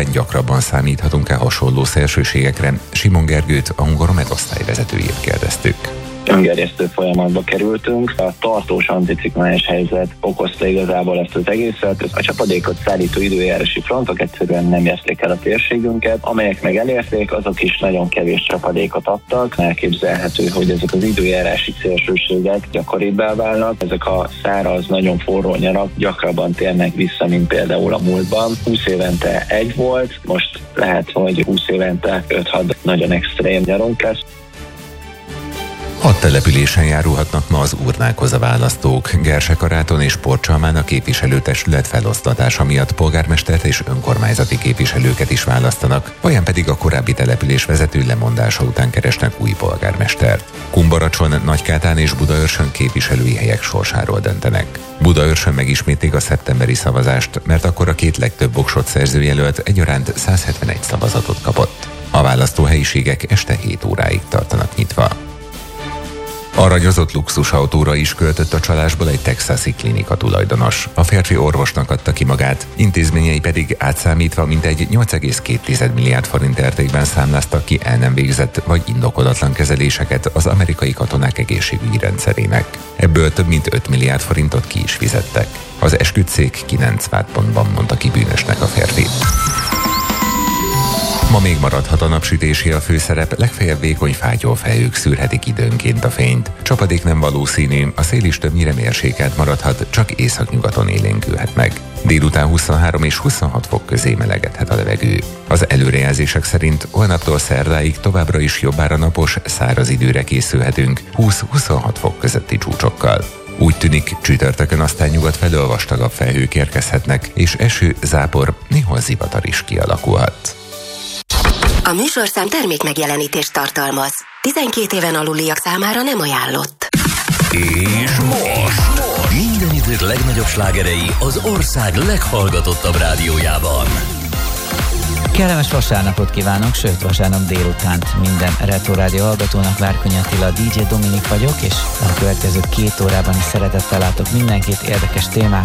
évben gyakrabban számíthatunk-e hasonló szélsőségekre? Simon Gergőt, a Hungaromed osztályvezetőjét kérdeztük. Öngerjesztő folyamatba kerültünk. A tartós anticiklonális helyzet okozta igazából ezt az egészet. A csapadékot szállító időjárási frontok egyszerűen nem érték el a térségünket. Amelyek meg elérték, azok is nagyon kevés csapadékot adtak. Elképzelhető, hogy ezek az időjárási szélsőségek gyakoribbá válnak. Ezek a száraz, nagyon forró nyarak gyakrabban térnek vissza, mint például a múltban. 20 évente egy volt, most lehet, hogy 20 évente 5-6 nagyon extrém nyarunk lesz. 6 településen járulhatnak ma az urnákhoz a választók. Gersekaráton és Porcsalmán a képviselőtestület feloszlatása miatt polgármestert és önkormányzati képviselőket is választanak, olyan pedig a korábbi település vezető lemondása után keresnek új polgármestert. Kumbaracson, Nagykátán és Budaörsön képviselői helyek sorsáról döntenek. Budaörsön megismétlik a szeptemberi szavazást, mert akkor a 2 legtöbb voksot szerzőjelölt egyaránt 171 szavazatot kapott. A választóhelyiségek este 7 óráig tartanak nyitva. Aranyozott luxusautóra is költött a csalásból egy texasi klinika tulajdonos. A férfi orvosnak adta ki magát, intézményei pedig átszámítva mintegy 8,2 milliárd forint értékben számláztak ki el nem végzett vagy indokolatlan kezeléseket az amerikai katonák egészségügyi rendszerének. Ebből több mint 5 milliárd forintot ki is fizettek. Az esküdtszék 9 vádpontban mondta ki bűnösnek a férfi. Ma még maradhat a napsütési a főszerep, legfeljebb vékony fátyolfelhők szűrhetik időnként a fényt. Csapadék nem valószínű, a szél is többnyire mérsékelt maradhat, csak északnyugaton élénkülhet meg. Délután 23 és 26 fok közé melegedhet a levegő. Az előrejelzések szerint holnaptól szerdáig továbbra is jobbára napos, száraz időre készülhetünk, 20-26 fok közötti csúcsokkal. Úgy tűnik, csütörtökön aztán nyugat felől vastagabb felhők érkezhetnek, és eső, zápor, néhol zivatar is kialakulhat. A műsorszám termékmegjelenítést tartalmaz. 12 éven aluliak számára nem ajánlott. És most minden idők legnagyobb slágerei az ország leghallgatottabb rádiójában. Kellemes vasárnapot kívánok, sőt vasárnap délutánt minden Retro Rádió hallgatónak. Várkonyi Attila, DJ Dominik vagyok, és a következő 2 órában is szeretettel látok mindenkit, érdekes témák,